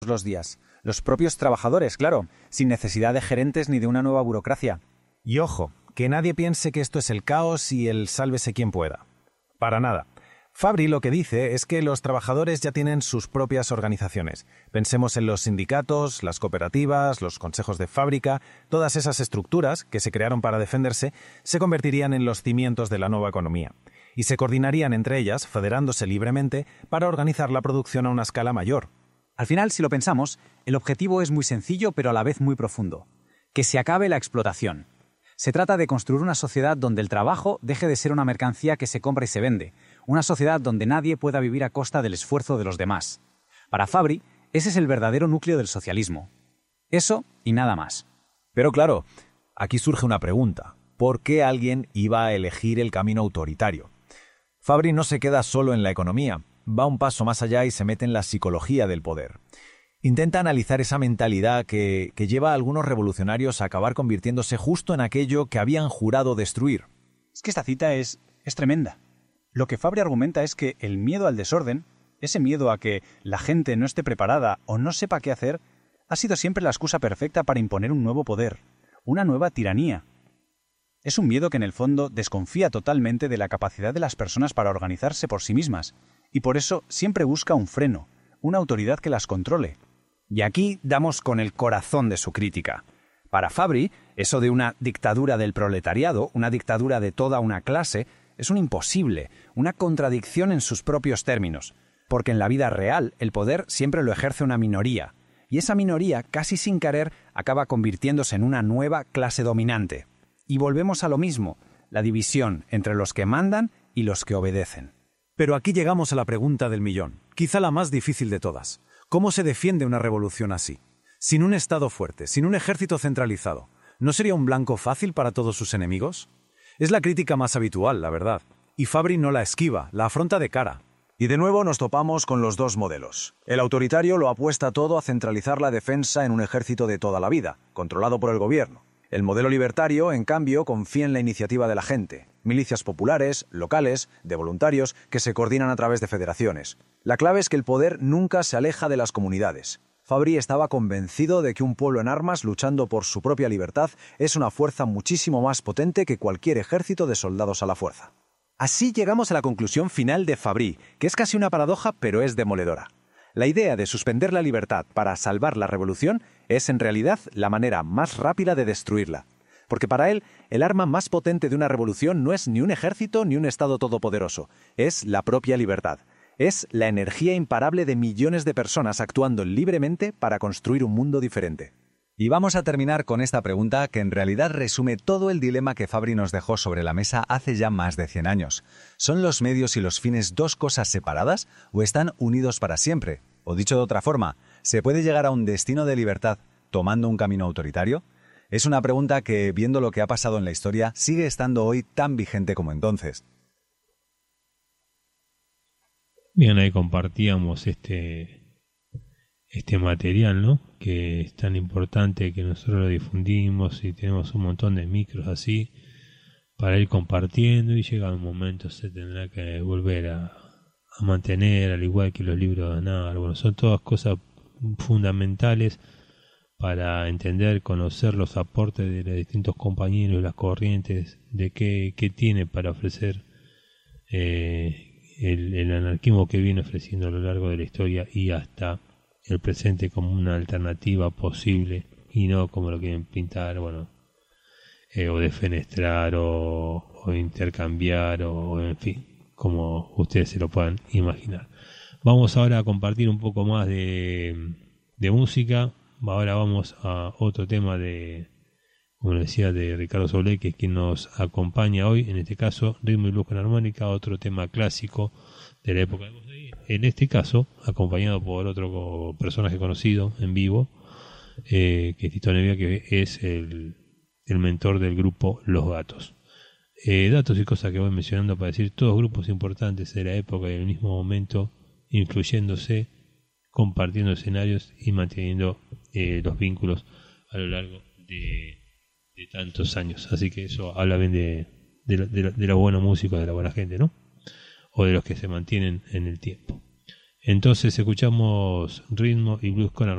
los días. Los propios trabajadores, claro, sin necesidad de gerentes ni de una nueva burocracia. Y ojo, que nadie piense que esto es el caos y el sálvese quien pueda. Para nada. Fabri lo que dice es que los trabajadores ya tienen sus propias organizaciones. Pensemos en los sindicatos, las cooperativas, los consejos de fábrica. Todas esas estructuras, que se crearon para defenderse, se convertirían en los cimientos de la nueva economía. Y se coordinarían entre ellas, federándose libremente, para organizar la producción a una escala mayor. Al final, si lo pensamos, el objetivo es muy sencillo pero a la vez muy profundo. Que se acabe la explotación. Se trata de construir una sociedad donde el trabajo deje de ser una mercancía que se compra y se vende, una sociedad donde nadie pueda vivir a costa del esfuerzo de los demás. Para Fabri, ese es el verdadero núcleo del socialismo. Eso y nada más. Pero claro, aquí surge una pregunta. ¿Por qué alguien iba a elegir el camino autoritario? Fabri no se queda solo en la economía, va un paso más allá y se mete en la psicología del poder. Intenta analizar esa mentalidad que lleva a algunos revolucionarios a acabar convirtiéndose justo en aquello que habían jurado destruir. Es que esta cita es tremenda. Lo que Fabri argumenta es que el miedo al desorden, ese miedo a que la gente no esté preparada o no sepa qué hacer, ha sido siempre la excusa perfecta para imponer un nuevo poder, una nueva tiranía. Es un miedo que en el fondo desconfía totalmente de la capacidad de las personas para organizarse por sí mismas, y por eso siempre busca un freno, una autoridad que las controle. Y aquí damos con el corazón de su crítica. Para Fabri, eso de una dictadura del proletariado, una dictadura de toda una clase, es un imposible, una contradicción en sus propios términos, porque en la vida real el poder siempre lo ejerce una minoría, y esa minoría, casi sin querer, acaba convirtiéndose en una nueva clase dominante. Y volvemos a lo mismo, la división entre los que mandan y los que obedecen. Pero aquí llegamos a la pregunta del millón, quizá la más difícil de todas. ¿Cómo se defiende una revolución así? Sin un Estado fuerte, sin un ejército centralizado, ¿no sería un blanco fácil para todos sus enemigos? Es la crítica más habitual, la verdad. Y Fabri no la esquiva, la afronta de cara. Y de nuevo nos topamos con los dos modelos. El autoritario lo apuesta todo a centralizar la defensa en un ejército de toda la vida, controlado por el gobierno. El modelo libertario, en cambio, confía en la iniciativa de la gente. Milicias populares, locales, de voluntarios, que se coordinan a través de federaciones. La clave es que el poder nunca se aleja de las comunidades. Fabri estaba convencido de que un pueblo en armas luchando por su propia libertad es una fuerza muchísimo más potente que cualquier ejército de soldados a la fuerza. Así llegamos a la conclusión final de Fabri, que es casi una paradoja, pero es demoledora. La idea de suspender la libertad para salvar la revolución es en realidad la manera más rápida de destruirla. Porque para él, el arma más potente de una revolución no es ni un ejército ni un Estado todopoderoso, es la propia libertad. Es la energía imparable de millones de personas actuando libremente para construir un mundo diferente. Y vamos a terminar con esta pregunta que en realidad resume todo el dilema que Fabri nos dejó sobre la mesa hace ya más de 100 años. ¿Son los medios y los fines dos cosas separadas o están unidos para siempre? O dicho de otra forma, ¿se puede llegar a un destino de libertad tomando un camino autoritario? Es una pregunta que, viendo lo que ha pasado en la historia, sigue estando hoy tan vigente como entonces. Bien, ahí compartíamos este material, ¿no? Que es tan importante que nosotros lo difundimos y tenemos un montón de micros así para ir compartiendo, y llega un momento se tendrá que volver a mantener, al igual que los libros de Anar. Bueno, son todas cosas fundamentales para entender, conocer los aportes de los distintos compañeros, las corrientes, de qué tiene para ofrecer el anarquismo que viene ofreciendo a lo largo de la historia y hasta el presente como una alternativa posible y no como lo quieren pintar, bueno, o defenestrar o intercambiar o en fin, como ustedes se lo puedan imaginar. Vamos ahora a compartir un poco más de música. Ahora vamos a otro tema como decía, de Ricardo Soler, que es quien nos acompaña hoy, en este caso Ritmo y Blues con Armónica, otro tema clásico de la época de Mosaic, en este caso acompañado por otro personaje conocido en vivo, que es Tito Nevia, que es el mentor del grupo Los Gatos. Datos y cosas que voy mencionando para decir todos grupos importantes de la época y en el mismo momento influyéndose, compartiendo escenarios y manteniendo los vínculos a lo largo de tantos años. Así que eso habla bien de los buenos músicos, de la buena gente, ¿no? O de los que se mantienen en el tiempo. Entonces escuchamos ritmo y blues con